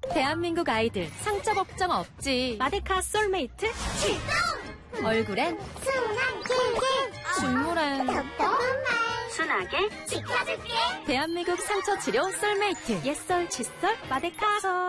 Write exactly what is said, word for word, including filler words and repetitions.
대한민국 아이들 상처 걱정 없지. 마데카 솔메이트 출동! 얼굴엔 순하게 눈물엔 답답한 말 순하게 지켜줄게. 대한민국 상처 치료 솔메이트 옛설 칫솔 마데카.